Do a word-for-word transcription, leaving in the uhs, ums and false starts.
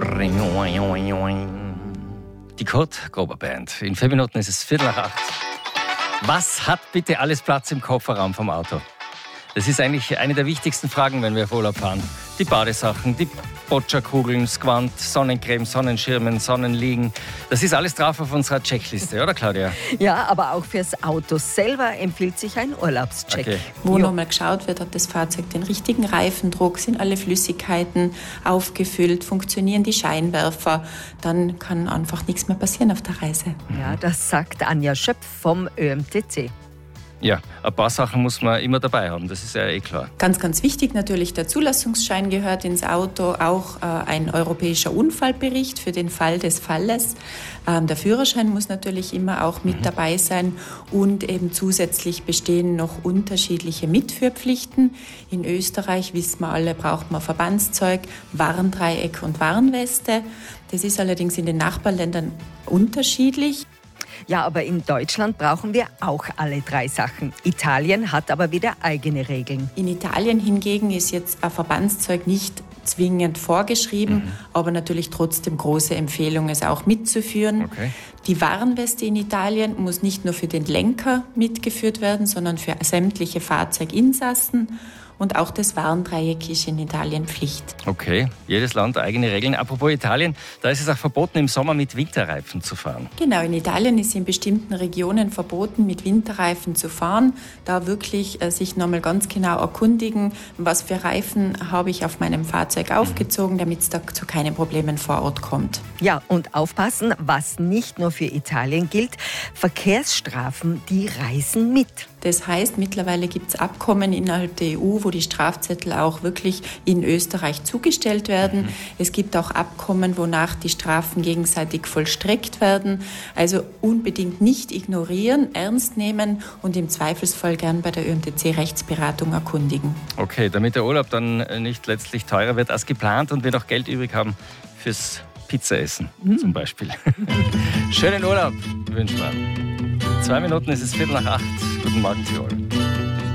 Die Kurt Grober Band. In vier Minuten ist es Viertel nach acht. Was hat bitte alles Platz im Kofferraum vom Auto? Das ist eigentlich eine der wichtigsten Fragen, wenn wir auf Urlaub fahren. Die Badesachen, die Boccia-Kugeln, Squant, Sonnencreme, Sonnenschirmen, Sonnenliegen. Das ist alles drauf auf unserer Checkliste, oder Claudia? Ja, aber auch fürs Auto selber empfiehlt sich ein Urlaubscheck. Okay. Wo nochmal geschaut wird, hat das Fahrzeug den richtigen Reifendruck, sind alle Flüssigkeiten aufgefüllt, funktionieren die Scheinwerfer, dann kann einfach nichts mehr passieren auf der Reise. Ja, das sagt Anja Schöpf vom Ö M T C. Ja, ein paar Sachen muss man immer dabei haben, das ist ja eh klar. Ganz, ganz wichtig natürlich, der Zulassungsschein gehört ins Auto, auch äh, ein europäischer Unfallbericht für den Fall des Falles. Ähm, der Führerschein muss natürlich immer auch mit mhm. dabei sein und eben zusätzlich bestehen noch unterschiedliche Mitführpflichten. In Österreich, wissen wir alle, braucht man Verbandszeug, Warndreieck und Warnweste. Das ist allerdings in den Nachbarländern unterschiedlich. Ja, aber in Deutschland brauchen wir auch alle drei Sachen. Italien hat aber wieder eigene Regeln. In Italien hingegen ist jetzt ein Verbandszeug nicht zwingend vorgeschrieben, mhm. aber natürlich trotzdem große Empfehlung, es auch mitzuführen. Okay. Die Warnweste in Italien muss nicht nur für den Lenker mitgeführt werden, sondern für sämtliche Fahrzeuginsassen. Und auch das Warndreieck ist in Italien Pflicht. Okay, jedes Land eigene Regeln. Apropos Italien, da ist es auch verboten, im Sommer mit Winterreifen zu fahren. Genau, in Italien ist in bestimmten Regionen verboten, mit Winterreifen zu fahren. Da wirklich äh, sich nochmal ganz genau erkundigen, was für Reifen habe ich auf meinem Fahrzeug aufgezogen, damit es da zu keinen Problemen vor Ort kommt. Ja, und aufpassen, was nicht nur für Italien gilt, Verkehrsstrafen, die reisen mit. Das heißt, mittlerweile gibt es Abkommen innerhalb der E U, wo die Strafzettel auch wirklich in Österreich zugestellt werden. Mhm. Es gibt auch Abkommen, wonach die Strafen gegenseitig vollstreckt werden. Also unbedingt nicht ignorieren, ernst nehmen und im Zweifelsfall gern bei der Ö M T C-Rechtsberatung erkundigen. Okay, damit der Urlaub dann nicht letztlich teurer wird als geplant und wir noch Geld übrig haben fürs Pizzaessen mhm. zum Beispiel. Schönen Urlaub wünschen wir. Zwei Minuten ist es Viertel nach acht. Guten Morgen, Tirol.